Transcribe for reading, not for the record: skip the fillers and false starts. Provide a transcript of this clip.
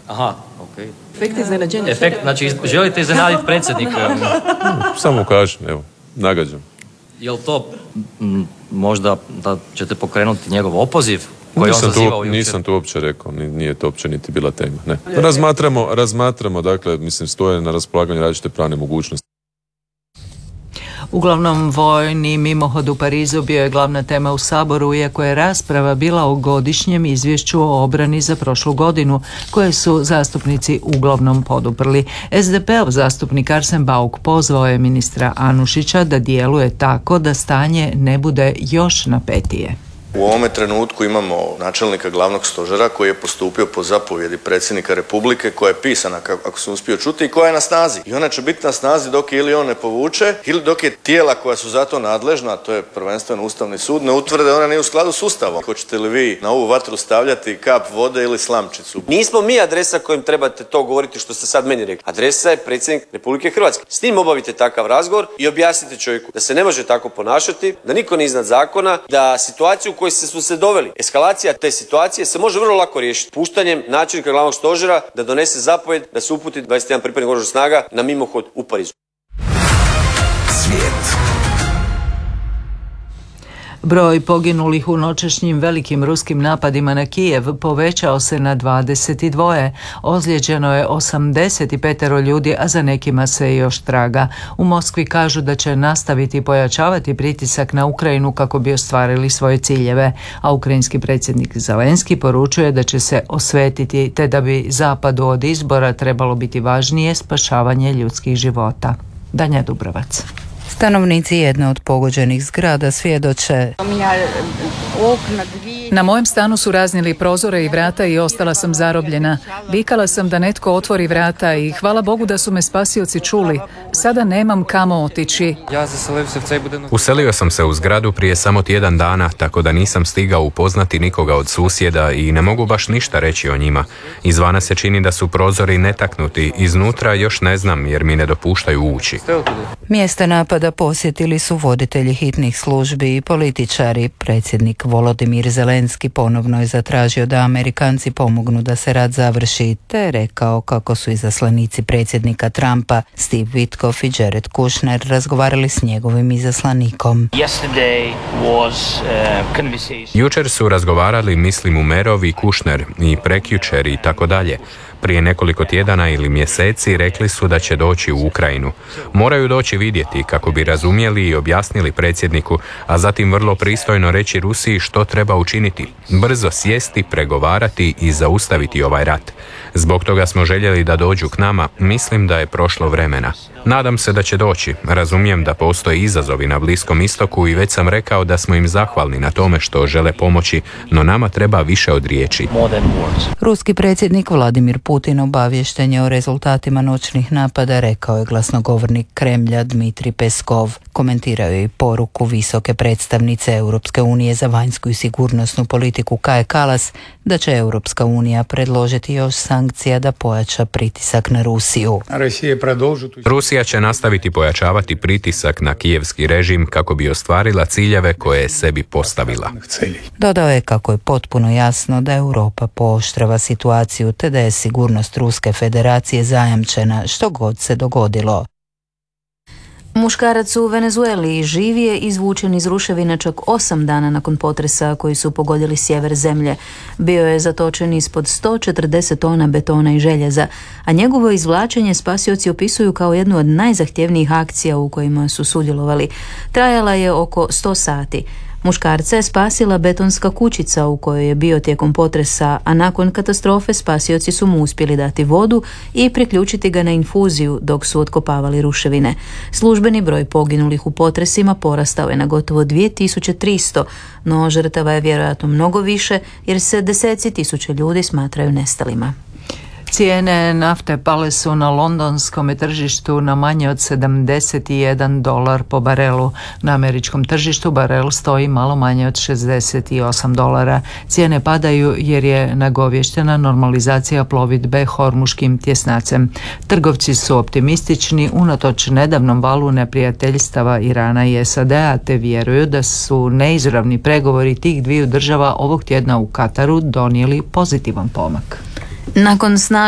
Aha, okej. Efekt iznenađenja. Znači, želite iznenaditi predsjednika? Samo kažem, evo, nagađam. Je li to možda da ćete pokrenuti njegov opoziv? Nisam to uopće rekao, nije to uopće niti bila tema. Ne. Razmatramo, dakle, mislim, stoje na raspolaganju različite pravne mogućnosti. Uglavnom, vojni mimohod u Parizu bio je glavna tema u Saboru, iako je rasprava bila o godišnjem izvješću o obrani za prošlu godinu, koje su zastupnici uglavnom poduprli. SDP-ov zastupnik Arsen Bauk pozvao je ministra Anušića da djeluje tako da stanje ne bude još napetije. U ovome trenutku imamo načelnika glavnog stožera koji je postupio po zapovjedi predsjednika Republike, koja je pisana, ako se uspio čuti, i koja je na snazi. I ona će biti na snazi dok ili on ne povuče, ili dok je tijela koja su za to nadležna, a to je prvenstveno Ustavni sud, ne utvrde ona nije u skladu s Ustavom. Hoćete li vi na ovu vatru stavljati kap vode ili slamčicu? Nismo mi adresa kojim trebate to govoriti što ste sad meni rekli. Adresa je predsjednik Republike Hrvatske. S njim obavite takav razgovor i objasnite čovjeku da se ne može tako ponašati, da niko nije iznad zakona, da situaciju koji su se doveli. Eskalacija te situacije se može vrlo lako riješiti puštanjem načelnika glavnog stožera da donese zapovjed da se uputi 21 pripadnik oružanih snaga na mimohod u Parizu. Svijet. Broj poginulih u noćašnjim velikim ruskim napadima na Kijev povećao se na 22. Ozlijeđeno je 85 ljudi, a za nekima se još traga. U Moskvi kažu da će nastaviti pojačavati pritisak na Ukrajinu kako bi ostvarili svoje ciljeve, a ukrajinski predsjednik Zelenski poručuje da će se osvetiti te da bi zapadu od izbora trebalo biti važnije spašavanje ljudskih života. Danja Dubrovac. Stanovnici jedne od pogođenih zgrada svjedoče. Na mojem stanu su raznijeli prozore i vrata i ostala sam zarobljena. Vikala sam da netko otvori vrata i hvala Bogu da su me spasioci čuli. Sada nemam kamo otići. Uselio sam se u zgradu prije samo tjedan dana, tako da nisam stigao upoznati nikoga od susjeda i ne mogu baš ništa reći o njima. Izvana se čini da su prozori netaknuti, iznutra još ne znam jer mi ne dopuštaju ući. Mjesta napada posjetili su voditelji hitnih službi i političari. Predsjednik Volodimir Zelenski ponovno je zatražio da Amerikanci pomognu da se rat završi, te rekao kako su izaslanici predsjednika Trumpa Steve Witkoff i Jared Kushner razgovarali s njegovim izaslanikom. Jučer su razgovarali, mislim, Umerov i Kushner i prekjučer i tako dalje. Prije nekoliko tjedana ili mjeseci rekli su da će doći u Ukrajinu. Moraju doći vidjeti kako bi razumjeli i objasnili predsjedniku, a zatim vrlo pristojno reći Rusiji što treba učiniti. Brzo sjesti, pregovarati i zaustaviti ovaj rat. Zbog toga smo željeli da dođu k nama, mislim da je prošlo vremena. Nadam se da će doći. Razumijem da postoje izazovi na Bliskom istoku i već sam rekao da smo im zahvalni na tome što žele pomoći, no nama treba više od riječi. Ruski predsjednik Vladimir Putin obaviješten je o rezultatima noćnih napada, rekao je glasnogovornik Kremlja Dmitrij Peskov. Komentirao je i poruku visoke predstavnice Europske unije za vanjsku i sigurnosnu politiku Kaje Kalas da će Europska unija predložiti još sankcija da pojača pritisak na Rusiju. Rusija će nastaviti pojačavati pritisak na kijevski režim kako bi ostvarila ciljeve koje je sebi postavila. Dodao je kako je potpuno jasno da Europa pooštrava situaciju te da je sigurnost Ruske federacije zajamčena što god se dogodilo. Muškarac u Venezueli živ je izvučen iz ruševina čak 8 dana nakon potresa koji su pogodili sjever zemlje. Bio je zatočen ispod 140 tona betona i željeza, a njegovo izvlačenje spasioci opisuju kao jednu od najzahtjevnijih akcija u kojima su sudjelovali. Trajala je oko 100 sati. Muškarca je spasila betonska kućica u kojoj je bio tijekom potresa, a nakon katastrofe spasioci su mu uspjeli dati vodu i priključiti ga na infuziju dok su otkopavali ruševine. Službeni broj poginulih u potresima porastao je na gotovo 2300, no žrtava je vjerojatno mnogo više jer se deseci tisuća ljudi smatraju nestalima. Cijene nafte pale su na londonskom tržištu na manje od $71 po barelu. Na američkom tržištu barel stoji malo manje od $68. Cijene padaju jer je nagovještena normalizacija plovidbe Hormuškim tjesnacem. Trgovci su optimistični unatoč nedavnom valu neprijateljstava Irana i SAD-a, te vjeruju da su neizravni pregovori tih dviju država ovog tjedna u Kataru donijeli pozitivan pomak. Nakon